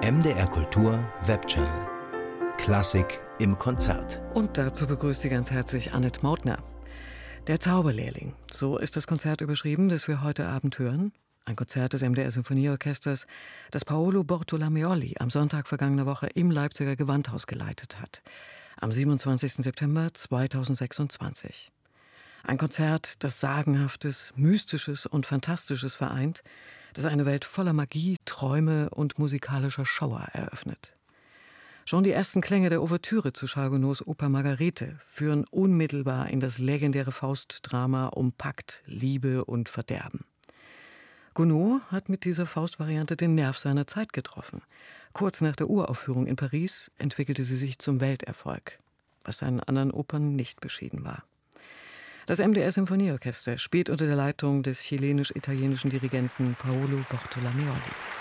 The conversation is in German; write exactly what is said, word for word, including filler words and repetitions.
M D R Kultur Webchannel. Klassik im Konzert. Und dazu begrüßt Sie ganz herzlich Annette Mautner. Der Zauberlehrling, so ist das Konzert überschrieben, das wir heute Abend hören. Ein Konzert des M D R Sinfonieorchesters, das Paolo Bortolomeoli am Sonntag vergangener Woche im Leipziger Gewandhaus geleitet hat. Am siebenundzwanzigsten September zweitausendsechsundzwanzig. Ein Konzert, das Sagenhaftes, Mystisches und Fantastisches vereint, das eine Welt voller Magie, Träume und musikalischer Schauer eröffnet. Schon die ersten Klänge der Ouvertüre zu Charles Gounod's Oper Margarete führen unmittelbar in das legendäre Faust-Drama um Pakt, Liebe und Verderben. Gounod hat mit dieser Faust-Variante den Nerv seiner Zeit getroffen. Kurz nach der Uraufführung in Paris entwickelte sie sich zum Welterfolg, was seinen anderen Opern nicht beschieden war. Das M D R Sinfonieorchester spielt unter der Leitung des chilenisch-italienischen Dirigenten Paolo Bortolomeoli.